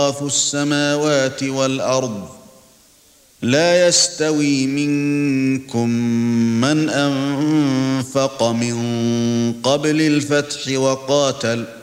السماوات والأرض لا يستوي منكم من أنفق من قبل الفتح وقاتل